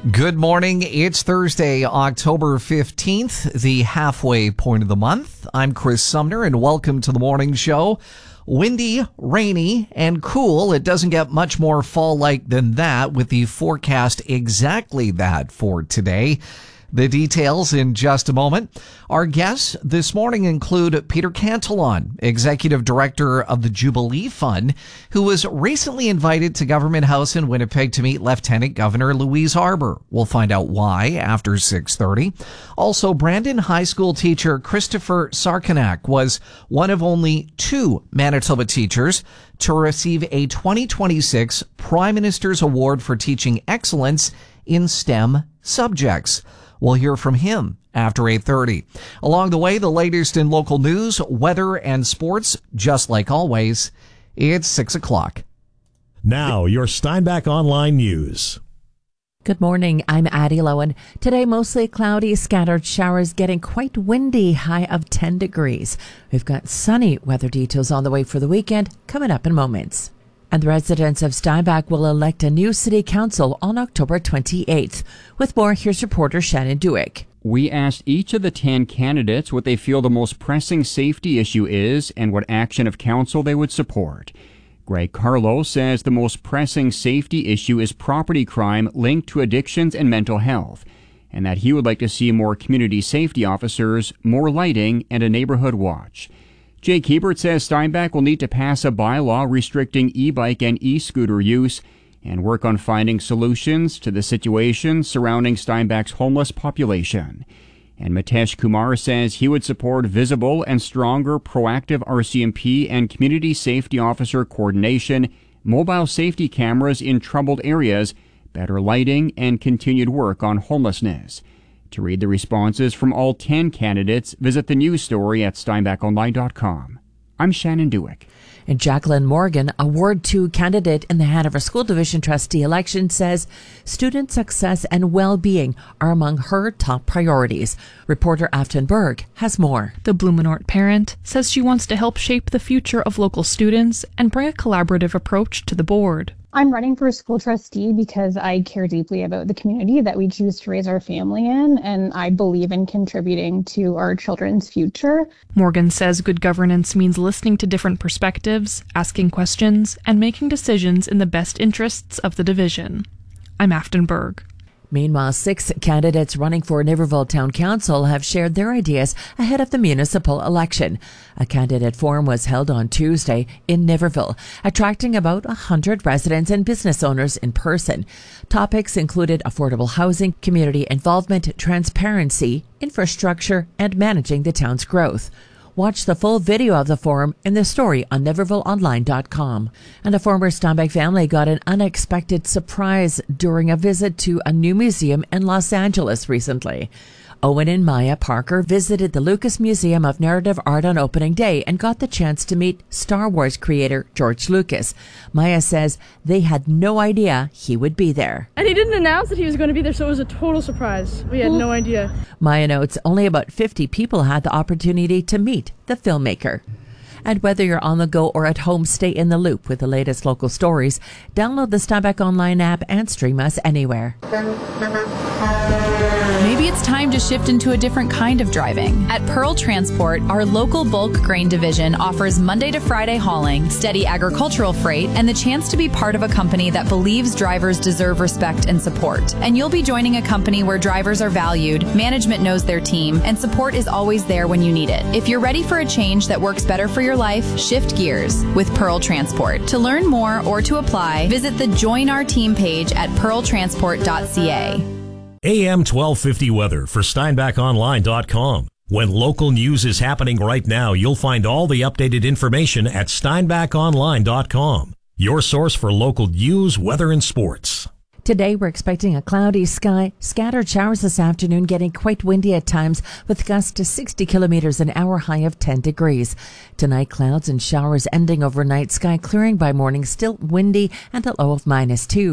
Good morning. It's Thursday, October 15th, the halfway point of the month. I'm Chris Sumner, and welcome to the morning show. Windy, rainy, and cool. It doesn't get much more fall-like than that, with the forecast exactly that for today. The details in just a moment. Our guests this morning include Peter Cantillon, Executive Director of the Jubilee Fund, who was recently invited to Government House in Winnipeg to meet Lieutenant Governor Louise Arbour. We'll find out why after 6:30. Also, Brandon High School teacher Christopher Sarkanak was one of only two Manitoba teachers to receive a 2026 Prime Minister's Award for Teaching Excellence in STEM subjects. We'll hear from him after 8:30. Along the way, the latest in local news, weather, and sports, just like always. It's 6 o'clock. Now, your Steinbach Online News. Good morning. I'm Addie Lowen. Today, mostly cloudy, scattered showers, getting quite windy, high of 10 degrees. We've got sunny weather details on the way for the weekend, coming up in moments. And the residents of Steinbach will elect a new city council on October 28th. With more, here's reporter Shannon Dewick. We asked each of the 10 candidates what they feel the most pressing safety issue is and what action of council they would support. Greg Carlo says the most pressing safety issue is property crime linked to addictions and mental health, and that he would like to see more community safety officers, more lighting, and a neighborhood watch. Jake Hebert says Steinbach will need to pass a bylaw restricting e-bike and e-scooter use and work on finding solutions to the situation surrounding Steinbach's homeless population. And Mitesh Kumar says he would support visible and stronger proactive RCMP and community safety officer coordination, mobile safety cameras in troubled areas, better lighting, and continued work on homelessness. To read the responses from all 10 candidates, visit the news story at steinbachonline.com. I'm Shannon Dewick. And Jacqueline Morgan, a Ward 2 candidate in the Hanover School Division trustee election, says student success and well-being are among her top priorities. Reporter Afton Berg has more. The Blumenort parent says she wants to help shape the future of local students and bring a collaborative approach to the board. I'm running for school trustee because I care deeply about the community that we choose to raise our family in, and I believe in contributing to our children's future. Morgan says good governance means listening to different perspectives, asking questions, and making decisions in the best interests of the division. I'm Afton Berg. Meanwhile, 6 candidates running for Niverville Town Council have shared their ideas ahead of the municipal election. A candidate forum was held on Tuesday in Niverville, attracting about 100 residents and business owners in person. Topics included affordable housing, community involvement, transparency, infrastructure, and managing the town's growth. Watch the full video of the forum in the story on NivervilleOnline.com. And a former Steinbach family got an unexpected surprise during a visit to a new museum in Los Angeles recently. Owen and Maya Parker visited the Lucas Museum of Narrative Art on opening day and got the chance to meet Star Wars creator George Lucas. Maya says they had no idea he would be there. And he didn't announce that he was going to be there, so it was a total surprise. We had no idea. Maya notes only about 50 people had the opportunity to meet the filmmaker. And whether you're on the go or at home, stay in the loop with the latest local stories. Download the Steinbach Online app and stream us anywhere. Maybe it's time to shift into a different kind of driving. At Pearl Transport, our local bulk grain division offers Monday to Friday hauling, steady agricultural freight, and the chance to be part of a company that believes drivers deserve respect and support. And you'll be joining a company where drivers are valued, management knows their team, and support is always there when you need it. If you're ready for a change that works better for your life, shift gears with Pearl Transport. To learn more or to apply, visit the Join Our Team page at pearltransport.ca. AM 1250 weather for SteinbachOnline.com. When local news is happening right now, you'll find all the updated information at SteinbachOnline.com. Your source for local news, weather, and sports. Today, we're expecting a cloudy sky, scattered showers this afternoon, getting quite windy at times with gusts to 60 kilometers an hour, high of 10 degrees. Tonight, clouds and showers ending overnight, sky clearing by morning, still windy and a low of -2.